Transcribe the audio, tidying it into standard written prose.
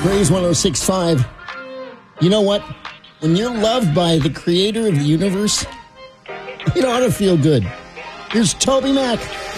Praise 106.5. You know what? When you're loved by the creator of the universe, it ought to feel good. Here's Toby Mac.